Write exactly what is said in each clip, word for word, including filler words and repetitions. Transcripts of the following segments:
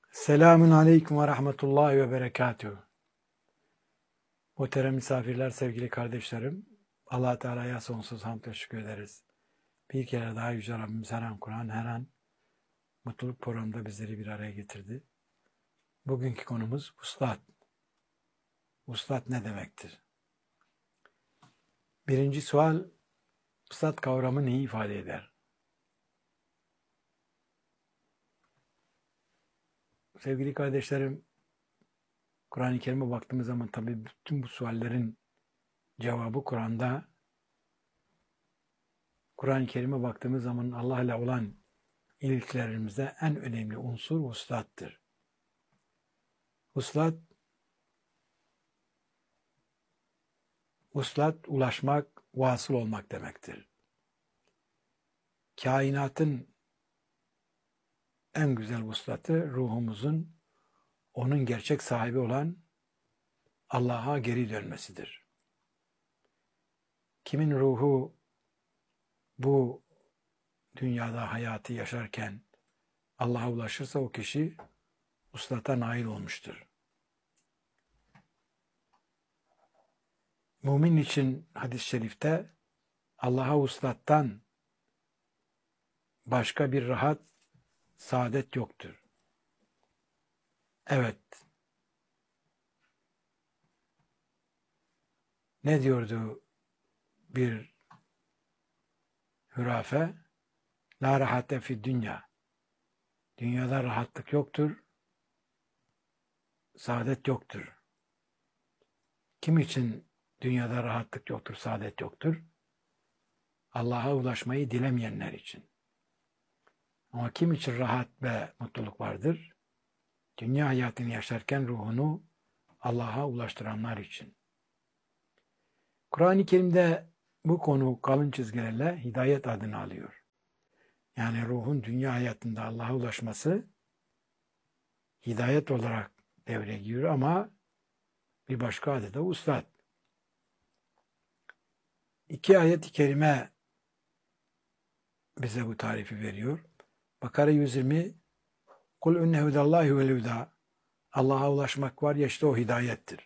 Selamun Aleyküm ve Rahmetullahi ve Berekatuhu. Muhterem misafirler, sevgili kardeşlerim, Allah Teala'ya sonsuz hamd ve şükür ederiz. Bir kere daha Yüce Rabbimiz her an Kur'an, her an mutluluk programında bizleri bir araya getirdi. Bugünkü konumuz vuslat. Vuslat ne demektir? Birinci sual, vuslat kavramı neyi ifade eder? Sevgili kardeşlerim, Kur'an-ı Kerim'e baktığımız zaman tabii bütün bu suallerin cevabı Kur'an'da. Kur'an-ı Kerim'e baktığımız zaman Allah ile olan ilişkilerimizde en önemli unsur vuslattır. Vuslat, vuslat ulaşmak, vasıl olmak demektir. Kainatın en güzel vuslatı ruhumuzun onun gerçek sahibi olan Allah'a geri dönmesidir. Kimin ruhu bu dünyada hayatı yaşarken Allah'a ulaşırsa o kişi vuslata nail olmuştur. Mümin için hadis-i şerifte Allah'a vuslattan başka bir rahat, saadet yoktur. Evet. Ne diyordu bir hürafe? La rahate fi dünya. Dünyada rahatlık yoktur, saadet yoktur. Kim için dünyada rahatlık yoktur, saadet yoktur? Allah'a ulaşmayı dilemeyenler için. Ama kim için rahat ve mutluluk vardır? Dünya hayatını yaşarken ruhunu Allah'a ulaştıranlar için. Kur'an-ı Kerim'de bu konu kalın çizgilerle hidayet adını alıyor. Yani ruhun dünya hayatında Allah'a ulaşması hidayet olarak devreye giriyor ama bir başka adı da vuslat. İki ayet-i kerime bize bu tarifi veriyor. Bakara yüz yirmi Kul inne hudallahi vel huda. Allah'a ulaşmak var ya işte o hidayettir.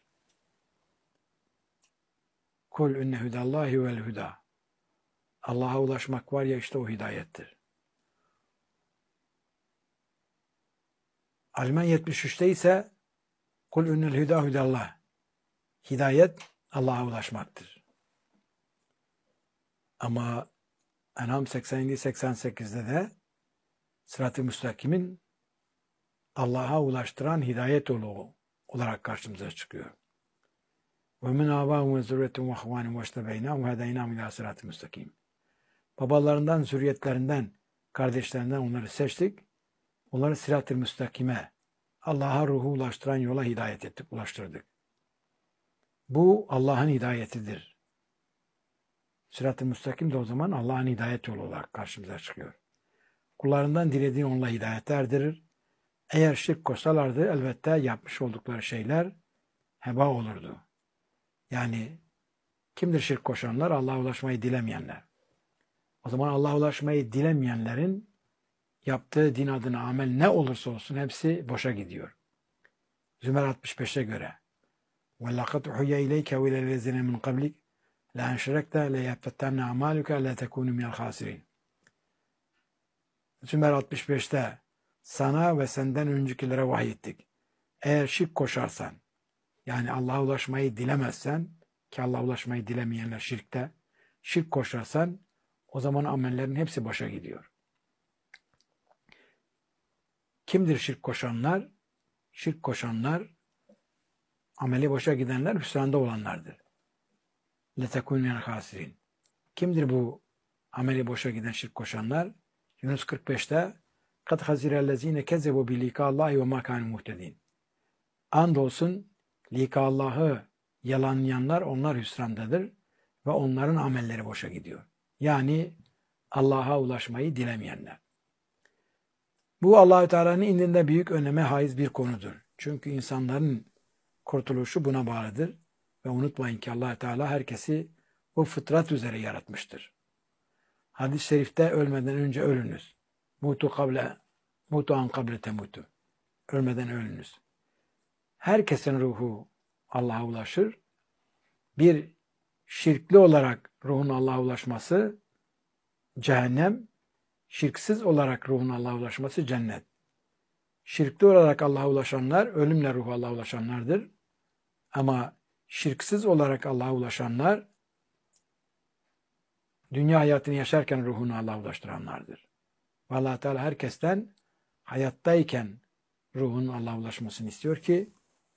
Kul inne hudallahi vel huda. Allah'a ulaşmak var ya işte o hidayettir. Alman yetmiş üçte ise Kul innel huda hudallah. Hidayet Allah'a ulaşmaktır. Ama En'am seksen yedi seksen sekizde de Sırat-ı Müstakim'in Allah'a ulaştıran hidayet yolu olarak karşımıza çıkıyor. وَمِنْ آبَاهُمْ وَزُرِّيَّتُهُمْ وَاَخْوَانِهُمْ وَاجْتَبَيْنَاهُمْ وَهَدَيْنَاهُمْ اِلٰى صِرَاطٍ مُسْتَقِيمٍ. Babalarından, zürriyetlerinden, kardeşlerinden onları seçtik. Onları sırat-ı müstakime, Allah'a ruhu ulaştıran yola hidayet ettik, ulaştırdık. Bu Allah'ın hidayetidir. Sırat-ı müstakim de o zaman Allah'ın hidayet yolu olarak karşımıza çıkıyor. Kullarından dilediğini onunla hidayet erdirir. Eğer şirk koşsalardı elbette yapmış oldukları şeyler heba olurdu. Yani kimdir şirk koşanlar? Allah'a ulaşmayı dilemeyenler. O zaman Allah'a ulaşmayı dilemeyenlerin yaptığı din adına amel ne olursa olsun hepsi boşa gidiyor. Zümer altmış beşe göre وَلَّقَدْ اُحُيَّ اِلَيْكَ وَاِلَى الَّذِينَ مِنْ قَبْلِكَ لَاَنْشَرَكْتَ لَيَفَّتَّنَّ عَمَالُكَ لَا تَكُونُ مِنَ الْخَاسِرِينَ. Zümer altmış beşte sana ve senden öncekilere vahiy ettik. Eğer şirk koşarsan, yani Allah'a ulaşmayı dilemezsen, ki Allah'a ulaşmayı dilemeyenler şirkte, şirk koşarsan, o zaman amellerin hepsi boşa gidiyor. Kimdir şirk koşanlar? Şirk koşanlar, ameli boşa gidenler, hüsranda olanlardır. لَتَكُونَ مِنَ الْخَاسِرِينَ. Kimdir bu ameli boşa giden şirk koşanlar? Yunus kırk beşte قَدْ خَزِرَ الَّذ۪ينَ كَذَّبُوا بِلِيكَ اللّٰهِ وَمَا كَانُوا مُهْتَد۪ينَ. Andolsun lika Allah'ı yalanlayanlar onlar hüsrandadır ve onların amelleri boşa gidiyor. Yani Allah'a ulaşmayı dilemeyenler. Bu Allah-u Teala'nın indinde büyük öneme haiz bir konudur. Çünkü insanların kurtuluşu buna bağlıdır. Ve unutmayın ki Allah-u Teala herkesi bu fıtrat üzere yaratmıştır. Hadis-i şerifte ölmeden önce ölünüz. Mutu kable, mutu an kable temutu. ölmeden ölünüz. Herkesin ruhu Allah'a ulaşır. Bir şirkli olarak ruhun Allah'a ulaşması cehennem, şirksiz olarak ruhun Allah'a ulaşması cennet. Şirkli olarak Allah'a ulaşanlar, ölümle ruhu Allah'a ulaşanlardır. Ama şirksiz olarak Allah'a ulaşanlar, dünya hayatını yaşarken ruhunu Allah'a ulaştıranlardır. Ve Allah Teala herkesten hayattayken ruhunun Allah'a ulaşmasını istiyor ki,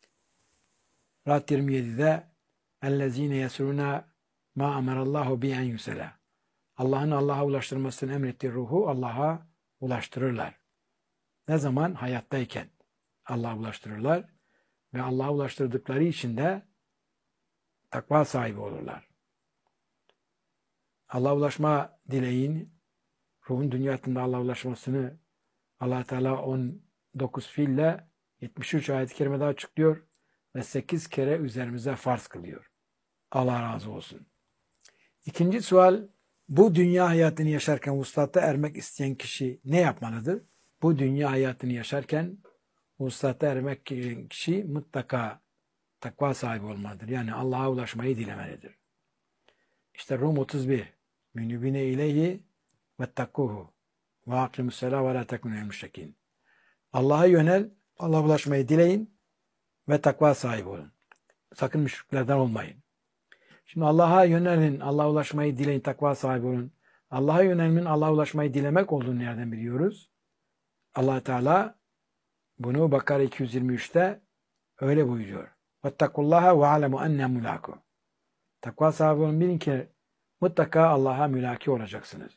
Ra'd yirmi yedide اَلَّذ۪ينَ يَسْرُونَ مَا اَمَرَ اللّٰهُ بِيَنْ يُسَلَى Allah'ın Allah'a ulaştırmasını emrettiği ruhu Allah'a ulaştırırlar. Ne zaman? Hayattayken Allah'a ulaştırırlar ve Allah'a ulaştırdıkları için de takva sahibi olurlar. Allah'a ulaşma dileğin, ruhun dünyasında Allah'a ulaşmasını Allah Teala on dokuz fiille yetmiş üç ayet-i kerimede açıklıyor ve sekiz kere üzerimize farz kılıyor. Allah razı olsun. İkinci sual, bu dünya hayatını yaşarken vuslata ermek isteyen kişi ne yapmalıdır? Bu dünya hayatını yaşarken vuslata ermek kişi mutlaka takva sahibi olmalıdır. Yani Allah'a ulaşmayı dilemelidir. İşte Rum otuz bir. Münibine ileyhi vettakkuhu ve akimussalâ ve lâ tekunel müşrikîn. Allah'a yönel, Allah'a ulaşmayı dileyin ve takva sahibi olun. Sakın müşriklerden olmayın. Şimdi Allah'a yönelin, Allah'a ulaşmayı dileyin, takva sahibi olun. Allah'a yönelmenin Allah'a ulaşmayı dilemek olduğunu nereden biliyoruz? Allah Teala bunu Bakara iki yüz yirmi üçte öyle buyuruyor. Vettakullaha ve alemu enne mulaku. Takva sahibi olun, bilin ki mutlaka Allah'a mülaki olacaksınız.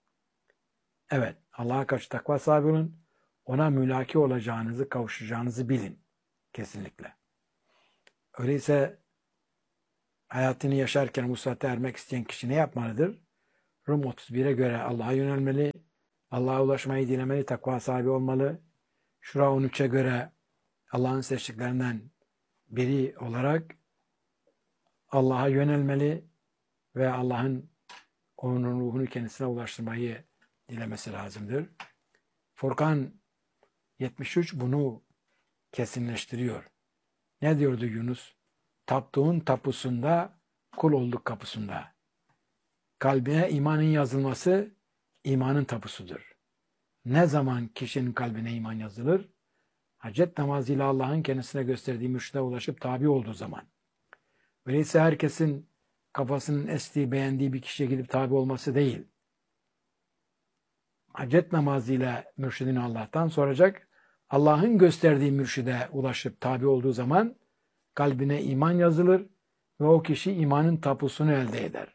Evet, Allah'a karşı takva sahibi olun. Ona mülaki olacağınızı, kavuşacağınızı bilin. Kesinlikle. Öyleyse hayatını yaşarken vuslata ermek isteyen kişi ne yapmalıdır? Rum otuz bire göre Allah'a yönelmeli, Allah'a ulaşmayı dilemeli, takva sahibi olmalı. Şura on üçe göre Allah'ın seçtiklerinden biri olarak Allah'a yönelmeli ve Allah'ın onun ruhunu kendisine ulaştırmayı dilemesi lazımdır. Furkan yetmiş üç bunu kesinleştiriyor. Ne diyordu Yunus? Taptığın tapusunda, kul olduk kapısında. Kalbine imanın yazılması imanın tapusudur. Ne zaman kişinin kalbine iman yazılır? Hacet namazıyla Allah'ın kendisine gösterdiği mürşide ulaşıp tabi olduğu zaman. Öyleyse herkesin kafasının estiği, beğendiği bir kişiye gidip tabi olması değil. Hacet namazıyla mürşidini Allah'tan soracak. Allah'ın gösterdiği mürşide ulaşıp tabi olduğu zaman kalbine iman yazılır ve o kişi imanın tapusunu elde eder.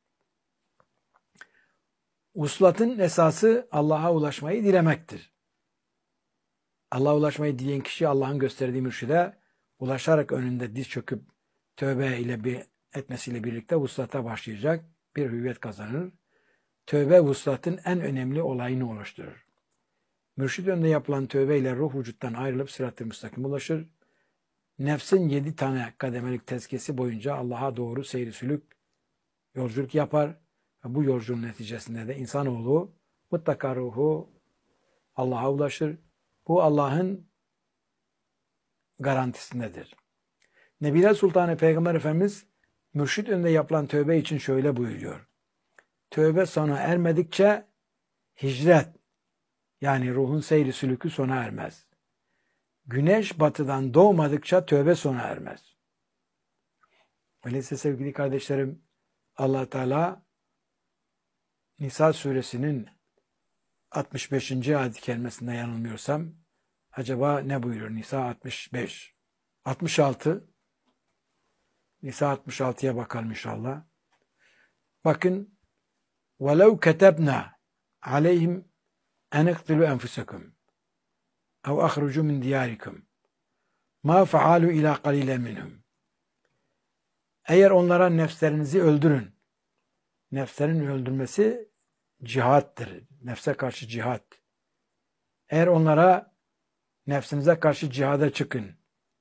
Uslatın esası Allah'a ulaşmayı dilemektir. Allah'a ulaşmayı dileyen kişi Allah'ın gösterdiği mürşide ulaşarak önünde diz çöküp tövbe ile bir etmesiyle birlikte vuslata başlayacak, bir hüviyet kazanır. Tövbe vuslatın en önemli olayını oluşturur. Mürşid önünde yapılan tövbe ile ruh vücuttan ayrılıp sırat-ı müstakim ulaşır. Nefsin yedi tane kademelik tezkiyesi boyunca Allah'a doğru seyri sülük yolculuk yapar ve bu yolculuğun neticesinde de insanoğlu mutlaka ruhu Allah'a ulaşır. Bu Allah'ın garantisindedir. Nebiler Sultanı Peygamber Efendimiz mürşid önünde yapılan tövbe için şöyle buyuruyor. Tövbe sona ermedikçe hicret, yani ruhun seyri sülükü sona ermez. Güneş batıdan doğmadıkça tövbe sona ermez. Öyleyse sevgili kardeşlerim, Allah Teala Nisa suresinin altmış beşinci ayet-i kerimesinde yanılmıyorsam, acaba ne buyuruyor? Nisa altmış beş. altmış altı. Nisa altmış altıya bakalım inşallah. Bakın. وَلَوْ كَتَبْنَا عَلَيْهِمْ اَنْ اِقْتِلُوا اَنْفُسَكُمْ اَوْ اَخْرُجُوا مِنْ دِيَارِكُمْ مَا فَعَالُوا اِلَى قَلِيلًا مِنْهُمْ. Eğer onlara nefslerinizi öldürün. Nefslerin öldürmesi cihattır. Nefse karşı cihat. Eğer onlara nefsinize karşı cihada çıkın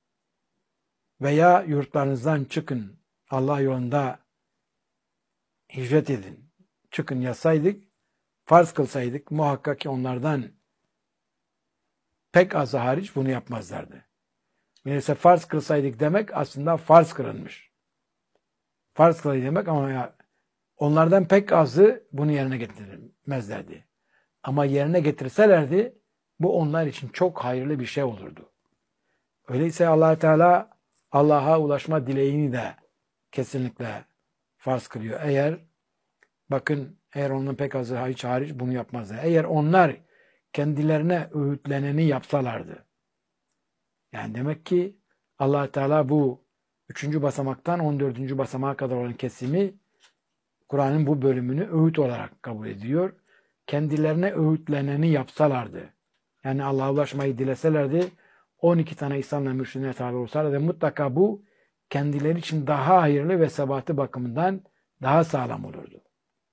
veya yurtlarınızdan çıkın, Allah yolunda hicret edin, çıkın yazsaydık, farz kılsaydık muhakkak ki onlardan pek azı hariç bunu yapmazlardı. Meğerse farz kılsaydık demek aslında farz kılınmış. Farz kılaydı demek ama ya, onlardan pek azı bunu yerine getirmezlerdi. Ama yerine getirselerdi bu onlar için çok hayırlı bir şey olurdu. Öyleyse Allah Teala Allah'a ulaşma dileğini de kesinlikle farz kılıyor. Eğer bakın eğer onların pek azı hiç hariç bunu yapmazlar. Eğer onlar kendilerine öğütleneni yapsalardı. Yani demek ki Allah Teala bu üçüncü basamaktan on dördüncü basamağa kadar olan kesimi Kur'an'ın bu bölümünü öğüt olarak kabul ediyor. Kendilerine öğütleneni yapsalardı. Yani Allah'a ulaşmayı dileselerdi on iki tane İslam'la mürşidine tabi olsalardı mutlaka bu kendileri için daha hayırlı ve sebatı bakımından daha sağlam olurdu.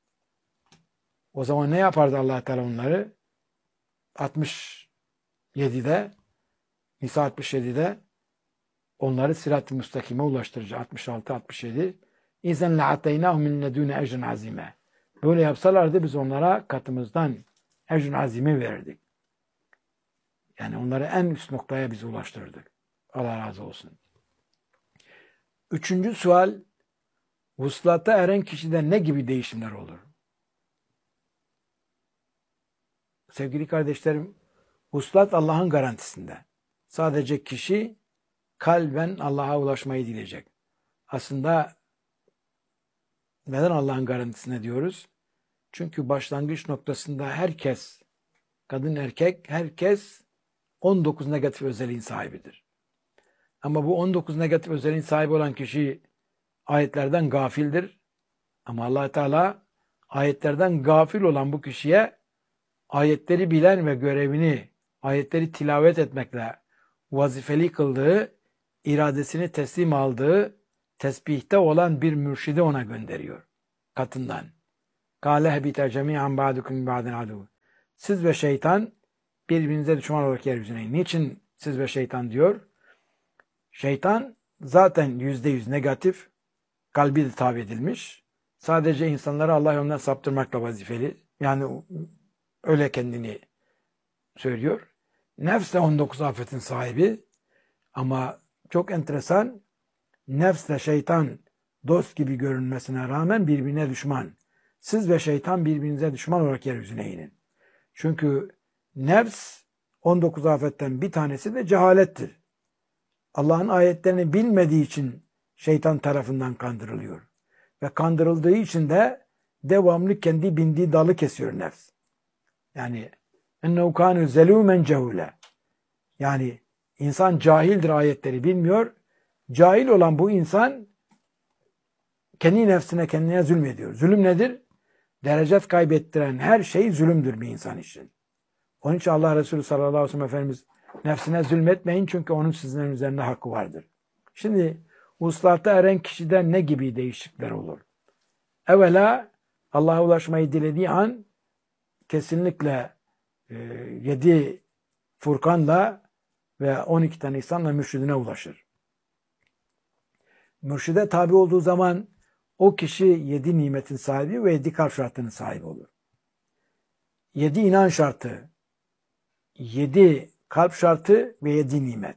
O zaman ne yapardı Allah Teala onları? altmış yedide Nisa altmış yedide onları sirat-ı müstakime ulaştırıcı. altmış altı altmış yedi İzen le'ateynâhum min ledûne ecrin azime. Böyle yapsalardı biz onlara katımızdan ecrin azime verirdik. Yani onları en üst noktaya biz ulaştırırdık. Allah razı olsun. Üçüncü sual, vuslata eren kişide ne gibi değişimler olur? Sevgili kardeşlerim, vuslat Allah'ın garantisinde. Sadece kişi kalben Allah'a ulaşmayı dileyecek. Aslında neden Allah'ın garantisine diyoruz? Çünkü başlangıç noktasında herkes, kadın erkek, herkes on dokuz negatif özelliğin sahibidir. Ama bu on dokuz negatif özelliğin sahibi olan kişi ayetlerden gafildir. Ama Allah Teala ayetlerden gafil olan bu kişiye ayetleri bilen ve görevini ayetleri tilavet etmekle vazifeli kıldığı, iradesini teslim aldığı, tesbihte olan bir mürşidi ona gönderiyor. Katından. Kâle hebite cemî'an ba'dukum ba'din adu. Siz ve şeytan birbirinize düşman olarak yeryüzüne inin. Niçin siz ve şeytan diyor? Şeytan zaten yüzde yüz negatif, kalbi de tabi edilmiş. Sadece insanları Allah yolundan saptırmakla vazifeli. Yani öyle kendini söylüyor. Nefs de on dokuz afetin sahibi. Ama çok enteresan, nefsle şeytan dost gibi görünmesine rağmen birbirine düşman. Siz ve şeytan birbirinize düşman olarak yeryüzüne inin. Çünkü nefs on dokuz afetten bir tanesi de cehalettir. Allah'ın ayetlerini bilmediği için şeytan tarafından kandırılıyor. Ve kandırıldığı için de devamlı kendi bindiği dalı kesiyor nefs. Yani ennehu kâne zelûmen cehûle. Yani insan cahildir, ayetleri bilmiyor. Cahil olan bu insan kendi nefsine, kendine zulmediyor. Zulüm nedir? Derecet kaybettiren her şey zulümdür bir insan için. Onun için Allah Resulü sallallahu aleyhi ve sellem Efendimiz nefsine zulmetmeyin çünkü onun sizlerin üzerinde hakkı vardır. Şimdi vuslata eren kişiden ne gibi değişiklikler olur? Evvela Allah'a ulaşmayı dilediği an kesinlikle e, yedi Furkan'la ve on iki tane İslam'la mürşidine ulaşır. Mürşide tabi olduğu zaman o kişi yedi nimetin sahibi ve yedi kalp şartının sahibi olur. Yedi inan şartı, yedi kalp şartı ve yedi nimet.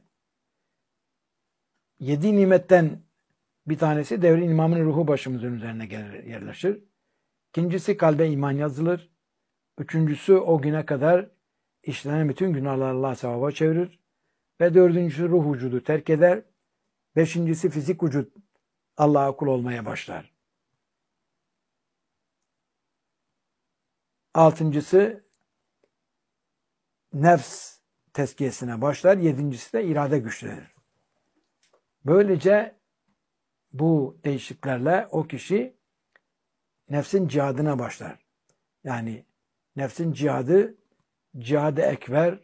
Yedi nimetten bir tanesi devrin imamının ruhu başımızın üzerine gelir, yerleşir. İkincisi kalbe iman yazılır. Üçüncüsü o güne kadar işlenen bütün günahları Allah sevaba çevirir. Ve dördüncüsü ruh vücudu terk eder. Beşincisi fizik vücut Allah'a kul olmaya başlar. Altıncısı nefs tezkiyesine başlar. Yedincisi de irade güçlenir. Böylece bu değişikliklerle o kişi nefsin cihadına başlar. Yani nefsin cihadı, cihad-ı ekber,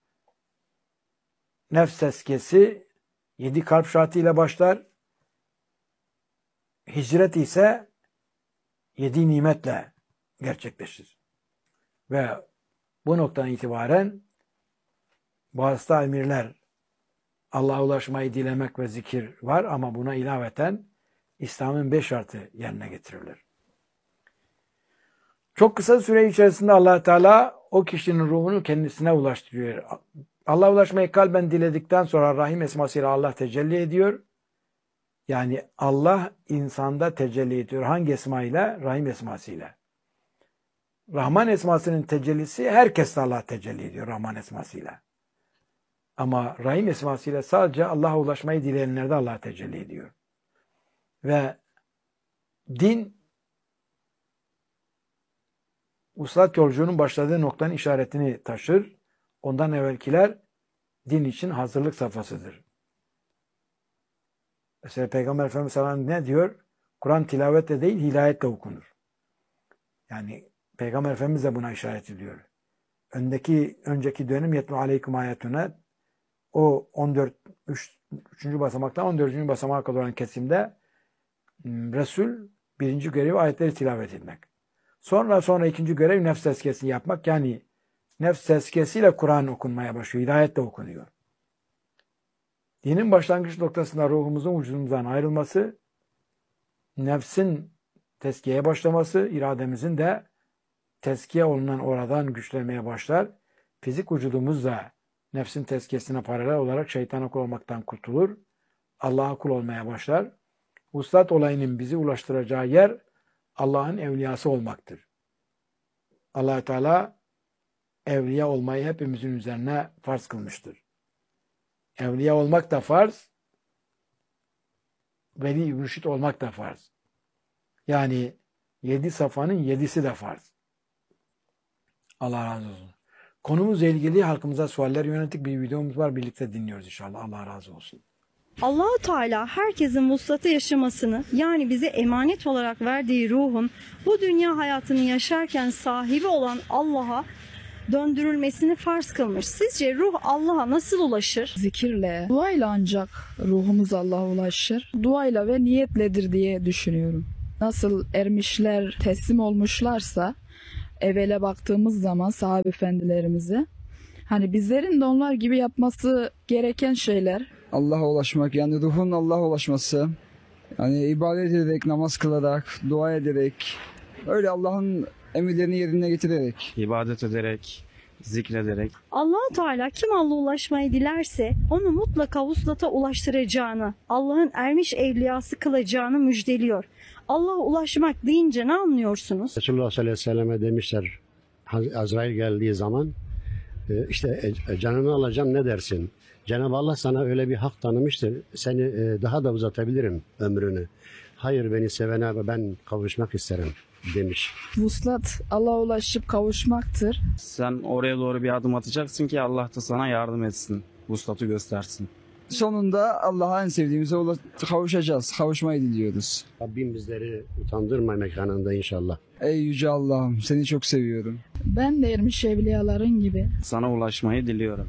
nefs tezkiyesi yedi kalp şartıyla başlar. Hicret ise yedi nimetle gerçekleşir. Ve bu noktadan itibaren bazı emirler, Allah'a ulaşmayı dilemek ve zikir var ama buna ilaveten İslam'ın beş şartı yerine getirilir. Çok kısa süre içerisinde Allah Teala o kişinin ruhunu kendisine ulaştırıyor. Allah'a ulaşmayı kalben diledikten sonra Rahim esmasıyla Allah tecelli ediyor. Yani Allah insanda tecelli ediyor. Hangi esmayla? Rahim esmasıyla. Rahman esmasının tecellisi herkes Allah tecelli ediyor Rahman esmasıyla. Ama Rahim esmasıyla sadece Allah'a ulaşmayı dileyenlerde Allah tecelli ediyor. Ve din Vuslat yolculuğunun başladığı noktanın işaretini taşır. Ondan evvelkiler din için hazırlık safhasıdır. Mesela Peygamber Efendimiz sallallahu aleyhi ve sellem ne diyor? Kur'an tilavetle değil, hidayetle okunur. Yani Peygamber Efendimiz de buna işaret ediyor. Öndeki, önceki dönem yetlu aleyküm ayetüne o on dört, üç, üçüncü basamaktan on dördüncü basamağa kadar olan kesimde Resul birinci görevi ayetleri tilavet etmek. Sonra sonra ikinci görev nefs tezkiyesini yapmak. Yani nefs tezkiyesiyle Kur'an okunmaya başlıyor. Hidayetle okunuyor. Dinin başlangıç noktasında ruhumuzun vücudumuzdan ayrılması, nefsin tezkiyeye başlaması, irademizin de tezkiye olunan oradan güçlenmeye başlar. Fizik vücudumuz da nefsin tezkiyesine paralel olarak şeytana kul olmaktan kurtulur. Allah'a kul olmaya başlar. Vuslat olayının bizi ulaştıracağı yer Allah'ın evliyası olmaktır. Allah-u Teala evliya olmayı hepimizin üzerine farz kılmıştır. Evliya olmak da farz, veli-i mürşid olmak da farz. Yani yedi safanın yedisi de farz. Allah razı olsun. Konumuzla ilgili halkımıza sualler yönelik bir videomuz var. Birlikte dinliyoruz inşallah. Allah razı olsun. Allah-u Teala herkesin vuslatı yaşamasını, yani bize emanet olarak verdiği ruhun bu dünya hayatını yaşarken sahibi olan Allah'a döndürülmesini farz kılmış. Sizce ruh Allah'a nasıl ulaşır? Zikirle, duayla ancak ruhumuz Allah'a ulaşır. Duayla ve niyetledir diye düşünüyorum. Nasıl ermişler teslim olmuşlarsa evvele baktığımız zaman sahabe efendilerimize, hani bizlerin de onlar gibi yapması gereken şeyler. Allah'a ulaşmak, yani ruhun Allah'a ulaşması, yani ibadet ederek, namaz kılarak, dua ederek, öyle Allah'ın emirlerini yerine getirerek. İbadet ederek, zikrederek. Allah-u Teala kim Allah'a ulaşmayı dilerse onu mutlaka vuslata ulaştıracağını, Allah'ın ermiş evliyası kılacağını müjdeliyor. Allah'a ulaşmak deyince ne anlıyorsunuz? Resulullah sallallahu aleyhi ve selleme demişler, Azrail geldiği zaman işte canını alacağım ne dersin? Cenab-ı Allah sana öyle bir hak tanımıştır. Seni daha da uzatabilirim ömrünü. Hayır, beni sevene ben kavuşmak isterim demiş. Vuslat Allah'a ulaşıp kavuşmaktır. Sen oraya doğru bir adım atacaksın ki Allah da sana yardım etsin. Vuslatı göstersin. Sonunda Allah'a en sevdiğimize kavuşacağız. Kavuşmayı diliyoruz. Rabbim bizleri utandırma mekanında inşallah. Ey Yüce Allah'ım, seni çok seviyorum. Ben de ermiş evliyaların gibi Sana ulaşmayı diliyorum.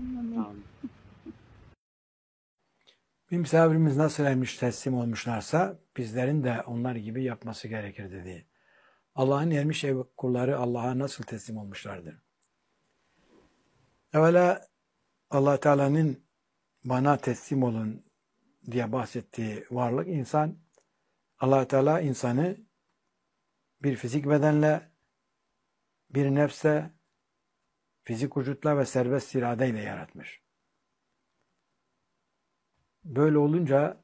Bir misafirimiz nasıl ermiş teslim olmuşlarsa bizlerin de onlar gibi yapması gerekir dedi. Allah'ın ermiş ev kulları Allah'a nasıl teslim olmuşlardır? Evvela Allah Teala'nın bana teslim olun diye bahsettiği varlık insan. Allah Teala insanı bir fizik bedenle, bir nefse, fizik vücutla ve serbest iradeyle yaratmış. Böyle olunca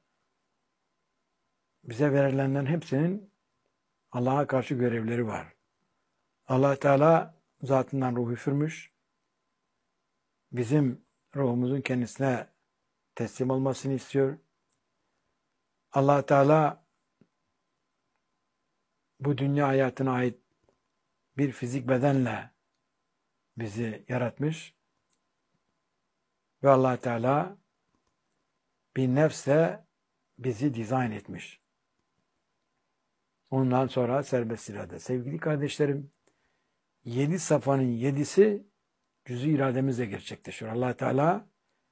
bize verilenlerin hepsinin Allah'a karşı görevleri var. Allah Teala zatından ruh üfürmüş. Bizim ruhumuzun kendisine teslim olmasını istiyor. Allah Teala bu dünya hayatına ait bir fizik bedenle bizi yaratmış. Ve Allah Teala bir nefsle bizi dizayn etmiş. Ondan sonra serbest irade. Sevgili kardeşlerim, yedi safanın yedisi cüz-i irademizle gerçekleşiyor. Allah Teala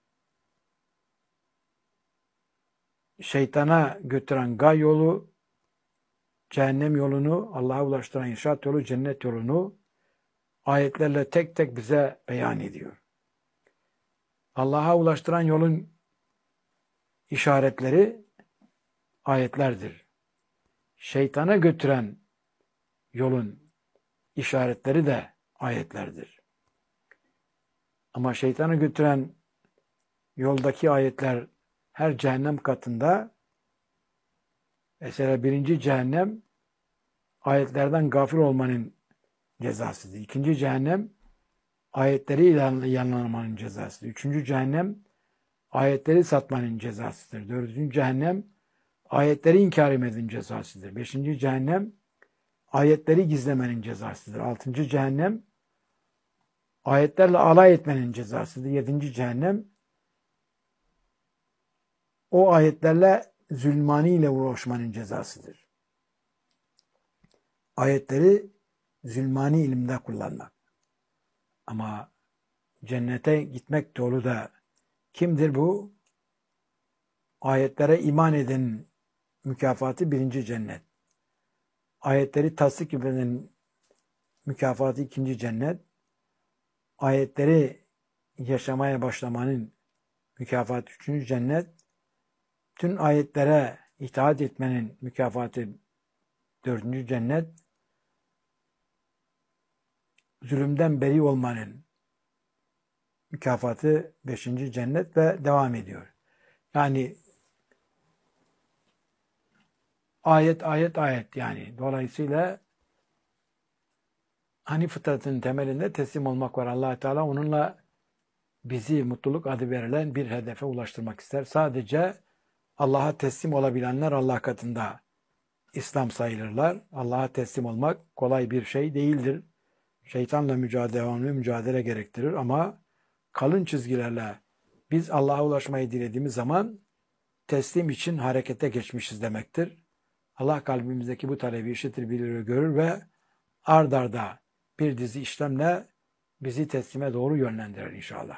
şeytana götüren gay yolu, cehennem yolunu, Allah'a ulaştıran irşat yolu, cennet yolunu ayetlerle tek tek bize beyan ediyor. Allah'a ulaştıran yolun işaretleri ayetlerdir. Şeytana götüren yolun işaretleri de ayetlerdir. Ama şeytanı götüren yoldaki ayetler her cehennem katında. Mesela birinci cehennem ayetlerden gafil olmanın cezasıdır. İkinci cehennem ayetleri yalanlamanın cezasıdır. Üçüncü cehennem ayetleri satmanın cezasıdır. Dördüncü cehennem ayetleri inkar etmenin cezasıdır. Beşinci cehennem ayetleri gizlemenin cezasıdır. Altıncı cehennem ayetlerle alay etmenin cezasıdır. Yedinci cehennem o ayetlerle zulmaniyle uğraşmanın cezasıdır. Ayetleri zulmani ilimde kullanmak. Ama cennete gitmek yolu da kimdir bu? Ayetlere iman eden mükafatı birinci cennet. Ayetleri tasdik edenin mükafatı ikinci cennet. Ayetleri yaşamaya başlamanın mükafatı üçüncü cennet. Tüm ayetlere itaat etmenin mükafatı dördüncü cennet. Zulümden beri olmanın mükafatı beşinci cennet ve devam ediyor. Yani ayet ayet ayet yani. Dolayısıyla hani fıtratın temelinde teslim olmak var. Allah Teala onunla bizi mutluluk adı verilen bir hedefe ulaştırmak ister. Sadece Allah'a teslim olabilenler Allah katında İslam sayılırlar. Allah'a teslim olmak kolay bir şey değildir. Şeytanla mücadele, devamlı mücadele gerektirir ama kalın çizgilerle biz Allah'a ulaşmayı dilediğimiz zaman teslim için harekete geçmişiz demektir. Allah kalbimizdeki bu talebi işitir, bilir ve görür ve ard arda bir dizi işlemle bizi teslime doğru yönlendirir inşallah.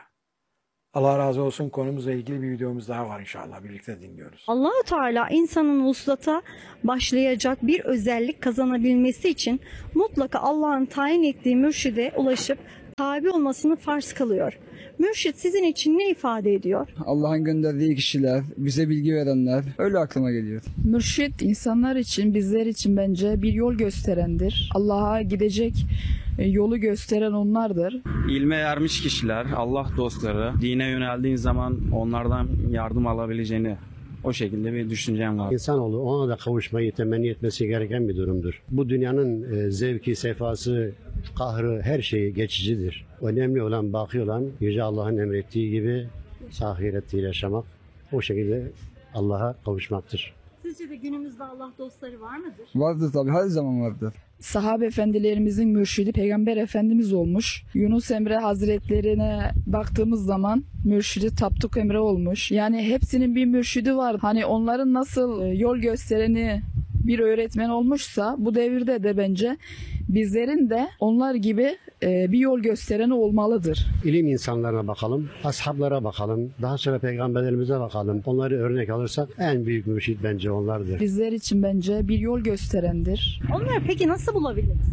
Allah razı olsun. Konumuzla ilgili bir videomuz daha var inşallah. Birlikte dinliyoruz. Allah-u Teala insanın vuslata başlayacak bir özellik kazanabilmesi için mutlaka Allah'ın tayin ettiği mürşide ulaşıp tabi olmasını farz kılıyor. Mürşit sizin için ne ifade ediyor? Allah'ın gönderdiği kişiler, bize bilgi verenler, öyle aklıma geliyor. Mürşit insanlar için, bizler için bence bir yol gösterendir. Allah'a gidecek e, yolu gösteren onlardır. İlme ermiş kişiler, Allah dostları, dine yöneldiğin zaman onlardan yardım alabileceğini, o şekilde bir düşüncem var. İnsanoğlu ona da kavuşmayı temenni etmesi gereken bir durumdur. Bu dünyanın e, zevki, sefası, kahrı, her şeyi geçicidir. Önemli olan, baki olan Yüce Allah'ın emrettiği gibi ahirette yaşamak, o şekilde Allah'a kavuşmaktır. Sizce de günümüzde Allah dostları var mıdır? Vardır tabii, her zaman vardır. Sahabe efendilerimizin mürşidi Peygamber Efendimiz olmuş. Yunus Emre Hazretlerine baktığımız zaman mürşidi Tapduk Emre olmuş. Yani hepsinin bir mürşidi var. Hani onların nasıl e, yol göstereni bir öğretmen olmuşsa bu devirde de bence bizlerin de onlar gibi e, bir yol göstereni olmalıdır. İlim insanlarına bakalım, ashablara bakalım, daha sonra peygamberlerimize bakalım. Onları örnek alırsak en büyük mürşid bence onlardır. Bizler için bence bir yol gösterendir. Onları peki nasıl bulabiliriz?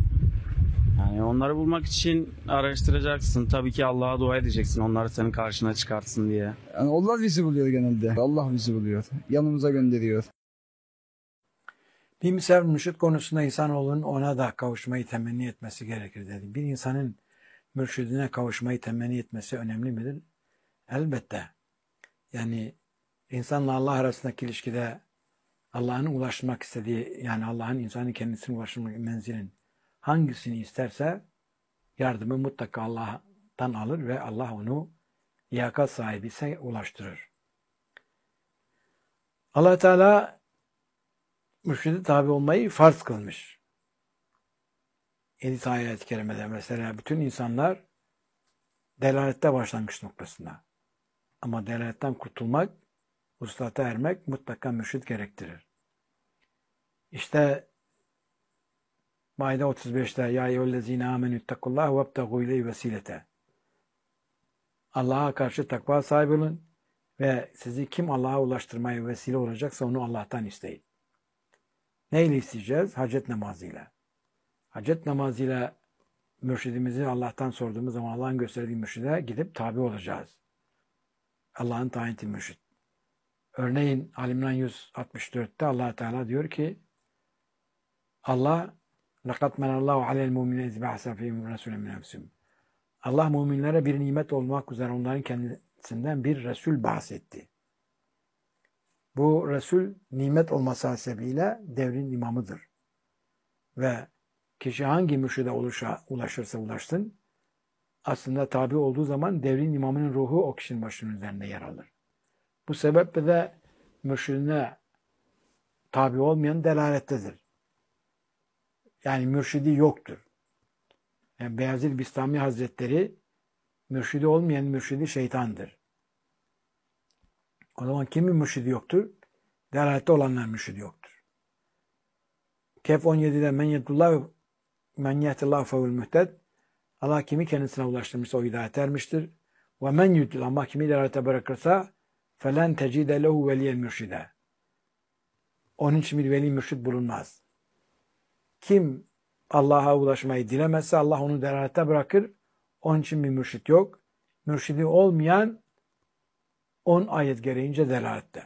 Yani onları bulmak için araştıracaksın. Tabii ki Allah'a dua edeceksin. Onları senin karşına çıkartsın diye. Yani Allah bizi buluyor genelde. Allah bizi buluyor. Yanımıza gönderiyor. Bir misal mürşit konusunda insanoğlunun ona da kavuşmayı temenni etmesi gerekir dedi. Bir insanın mürşidine kavuşmayı temenni etmesi önemli midir? Elbette. Yani insanla Allah arasındaki ilişkide Allah'ın ulaşmak istediği, yani Allah'ın insanın kendisine ulaşmak menzilin hangisini isterse yardımı mutlaka Allah'tan alır ve Allah onu liyakat sahibi ise ulaştırır. Allah Teala mürşide tabi olmayı farz kılmış. Yedi ayet-i kerimede mesela bütün insanlar delalette başlangıç noktasında. Ama delaletten kurtulmak, vuslata ermek mutlaka mürşid gerektirir. İşte Maide otuz beşte ya eyyühellezine amenü ittakullaha vebtegu ileyhi vesilete. Allah'a karşı takva sahibi olun ve sizi kim Allah'a ulaştırmaya vesile olacaksa onu Allah'tan isteyin. Neyle isteyeceğiz? Hacet namazıyla. Hacet namazıyla mürşidimizi Allah'tan sorduğumuz zaman Allah'ın gösterdiği mürşide gidip tabi olacağız. Allah'ın tayin ettiği mürşid. Örneğin Ali-İmran yüz altmış dörtte Allah Teala diyor ki Allah لَقَدْ مَنَ اللّٰهُ عَلَى الْمُؤْمِنِينَ اِذْ بَعَثَ فِيهِمْ رَسُولًا مِنْ أَنْفُسِهِمْ Allah müminlere bir nimet olmak üzere onların kendisinden bir Resul bahsetti. Bu Resul nimet olması hasebiyle devrin imamıdır. Ve kişi hangi mürşide ulaşa, ulaşırsa ulaşsın, aslında tabi olduğu zaman devrin imamının ruhu o kişinin başının üzerinde yer alır. Bu sebeple de mürşidine tabi olmayan delalettedir. Yani mürşidi yoktur. Yani Beyazıt Bistami Hazretleri mürşidi olmayan mürşidi şeytandır. O zaman kimin mürşidi yoktur? Delalette olanların mürşidi yoktur. Kehf on yedide men yedullah men yehdillah fehuvel mühted. Allah kimi kendisine ulaştırmışsa o hidayet ermiştir. Ve men yudlil, ama kimi delalete bırakırsa felen tecide lehu veliyen mürşide. Onun için bir veli mürşid bulunmaz. Kim Allah'a ulaşmayı dilemezse Allah onu delalete bırakır. Onun için bir mürşid yok. Mürşidi olmayan on ayet gereğince delalette.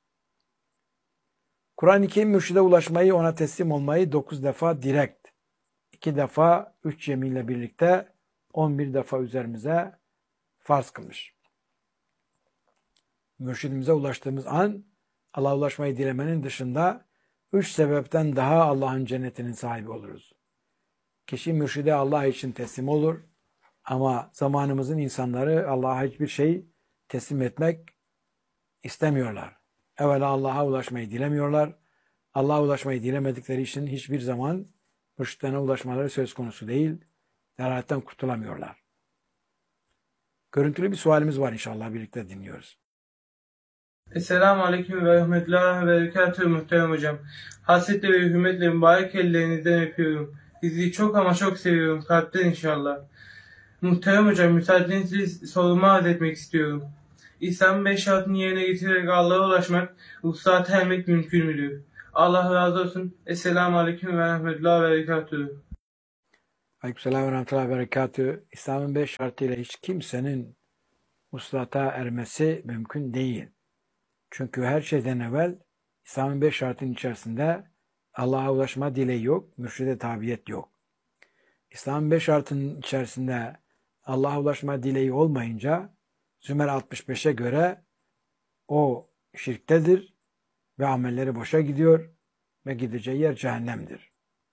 Kur'an-ı Kerim mürşide ulaşmayı, ona teslim olmayı dokuz defa direkt, iki defa üç yeminle birlikte on bir defa üzerimize farz kılmış. Mürşidimize ulaştığımız an Allah'a ulaşmayı dilemenin dışında üç sebepten daha Allah'ın cennetinin sahibi oluruz. Kişi mürşide Allah için teslim olur ama zamanımızın insanları Allah'a hiçbir şey teslim etmek istemiyorlar. Evvela Allah'a ulaşmayı dilemiyorlar. Allah'a ulaşmayı dilemedikleri için hiçbir zaman mürşitlerine ulaşmaları söz konusu değil. Delaletten kurtulamıyorlar. Görüntülü bir sualimiz var, inşallah birlikte dinliyoruz. Esselamu Aleyküm ve Rahmetullahi ve Berekatuhu muhterem hocam. Hasretle ve hürmetle mübarek ellerinizden öpüyorum. Sizi çok ama çok seviyorum. Kalpten inşallah. Muhterem hocam, müsaadenizle sorumu arz etmek istiyorum. İslam'ın beş şartını yerine getirerek Allah'a ulaşmak, ruhsata ermek mümkün müdür? Allah razı olsun. Esselamu Aleyküm ve Rahmetullahi ve Berekatuhu. Aleykümselam ve Rahmetullahi ve Berekatuhu. İslam'ın beş şartıyla hiç kimsenin vuslata ermesi mümkün değil. Çünkü her şeyden evvel İslam'ın beş şartının içerisinde Allah'a ulaşma dileği yok, mürşide tabiyet yok. İslam'ın beş şartının içerisinde Allah'a ulaşma dileği olmayınca Zümer altmış beşe göre o şirktedir ve amelleri boşa gidiyor ve gideceği yer cehennemdir.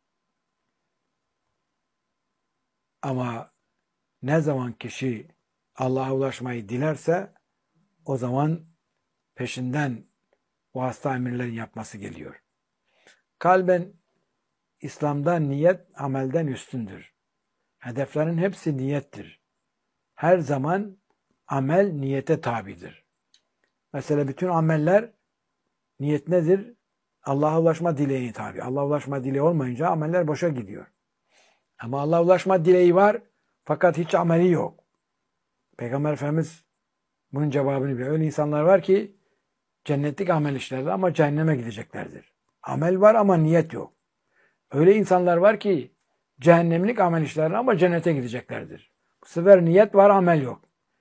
Ama ne zaman kişi Allah'a ulaşmayı dilerse o zaman peşinden vasıta emirlerin yapması geliyor. Kalben İslam'da niyet amelden üstündür. Hedeflerin hepsi niyettir. Her zaman amel niyete tabidir. Mesela bütün ameller niyet nedir? Allah'a ulaşma dileğine tabi. Allah'a ulaşma dileği olmayınca ameller boşa gidiyor. Ama Allah'a ulaşma dileği var fakat hiç ameli yok. Peygamber Efendimiz bunun cevabını veriyor. Öyle insanlar var ki cennetlik amel işlerler ama cehenneme gideceklerdir. Amel var ama niyet yok. Öyle insanlar var ki cehennemlik amel işlerler ama cennete gideceklerdir. Bu sefer niyet var, amel yok.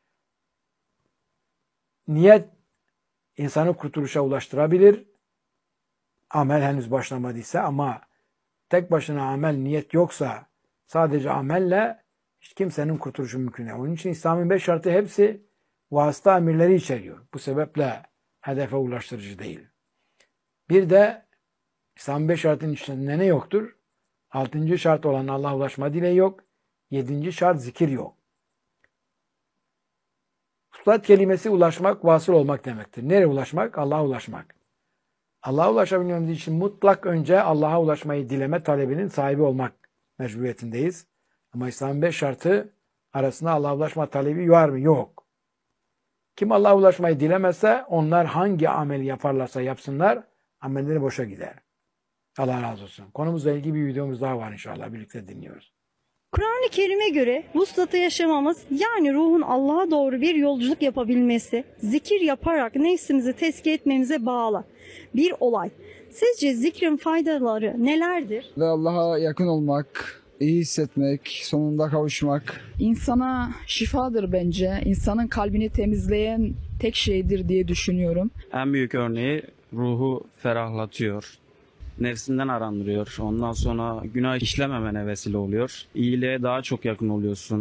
Niyet insanı kurtuluşa ulaştırabilir. Amel henüz başlamadıysa, ama tek başına amel, niyet yoksa sadece amelle hiç kimsenin kurtuluşu mümkün değil. Onun için İslam'ın beş şartı hepsi vasıta emirleri içeriyor. Bu sebeple hedefe ulaştırıcı değil. Bir de İslam'ın beş şartının içinde ne yoktur? Altıncı şart olan Allah'a ulaşma dileği yok. Yedinci şart zikir yok. Vuslat kelimesi ulaşmak, vasıl olmak demektir. Nereye ulaşmak? Allah'a ulaşmak. Allah'a ulaşabilmemiz için mutlak önce Allah'a ulaşmayı dileme talebinin sahibi olmak mecburiyetindeyiz. Ama İslam'ın beş şartı arasında Allah'a ulaşma talebi var mı? Yok. Kim Allah'a ulaşmayı dilemezse onlar hangi ameli yaparlarsa yapsınlar amelleri boşa gider. Allah razı olsun. Konumuzla ilgili bir videomuz daha var inşallah. Birlikte dinliyoruz. Kur'an-ı Kerim'e göre vuslatı yaşamamız, yani ruhun Allah'a doğru bir yolculuk yapabilmesi, zikir yaparak nefsimizi tezkiye etmemize bağlı bir olay. Sizce zikrin faydaları nelerdir? Ve Allah'a yakın olmak, iyi hissetmek, sonunda kavuşmak. İnsana şifadır bence. İnsanın kalbini temizleyen tek şeydir diye düşünüyorum. En büyük örneği ruhu ferahlatıyor. Nefsinden arındırıyor. Ondan sonra günah işlememene vesile oluyor. İyiliğe daha çok yakın oluyorsun.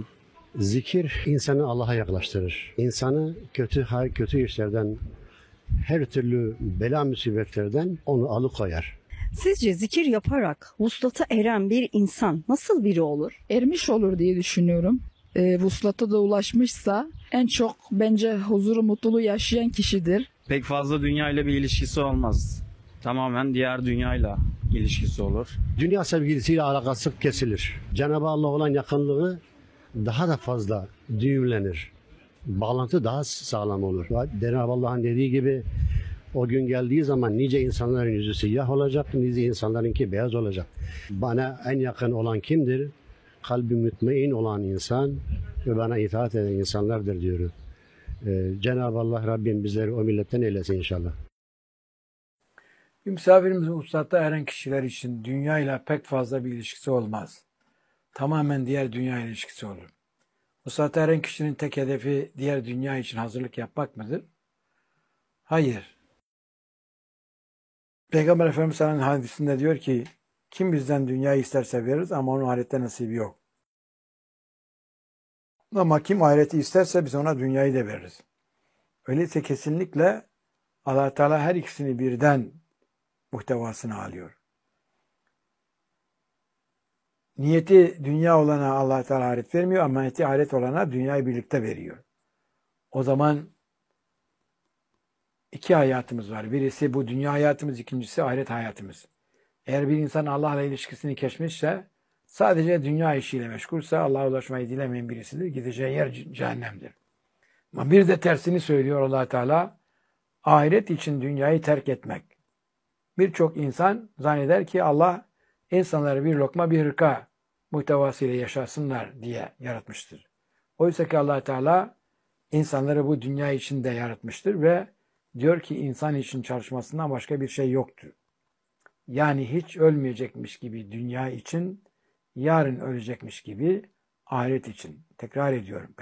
Zikir insanı Allah'a yaklaştırır. İnsanı kötü kötü işlerden, her türlü bela musibetlerden onu alıkoyar. Sizce zikir yaparak vuslata eren bir insan nasıl biri olur? Ermiş olur diye düşünüyorum. E, vuslata da ulaşmışsa en çok bence huzuru, mutluluğu yaşayan kişidir. Pek fazla dünya ile bir ilişkisi olmaz. Tamamen diğer dünyayla ilişkisi olur. Dünya sevgilisiyle alakası kesilir. Cenab-ı Allah olan yakınlığı daha da fazla düğümlenir. Bağlantı daha sağlam olur. Cenab-ı Allah'ın dediği gibi o gün geldiği zaman nice insanların yüzü siyah olacak, nice insanlarınki beyaz olacak. Bana en yakın olan kimdir? Kalbi mutmain olan insan ve bana itaat eden insanlardır diyor. Ee, Cenab-ı Allah Rabbim bizleri o milletten eylesin inşallah. Bir misafirimizin vuslata eren kişiler için dünya ile pek fazla bir ilişkisi olmaz. Tamamen diğer dünya ilişkisi olur. Vuslata eren kişinin tek hedefi diğer dünya için hazırlık yapmak mıdır? Hayır. Peygamber Efendimiz sallallahu aleyhi ve sellem hadisinde diyor ki, kim bizden dünyayı isterse veririz ama onun ahirette nasibi yok. Ama kim ahireti isterse biz ona dünyayı da veririz. Öyleyse kesinlikle Allah Teala her ikisini birden muhtevasına alıyor. Niyeti dünya olana Allah Teala ahiret vermiyor ama niyeti ahiret olana dünyayı birlikte veriyor. O zaman iki hayatımız var. Birisi bu dünya hayatımız, ikincisi ahiret hayatımız. Eğer bir insan Allah'la ilişkisini kesmişse, sadece dünya işiyle meşgulse Allah'a ulaşmayı dilemeyen birisidir. Gideceği yer cehennemdir. Ama bir de tersini söylüyor Allah Teala, ahiret için dünyayı terk etmek. Birçok insan zanneder ki Allah insanları bir lokma bir hırka muhtevasıyla yaşasınlar diye yaratmıştır. Oysa ki Allah Teala insanları bu dünya için de yaratmıştır ve diyor ki insan için çalışmasından başka bir şey yoktur. Yani hiç ölmeyecekmiş gibi dünya için, yarın ölecekmiş gibi ahiret için. Tekrar ediyorum.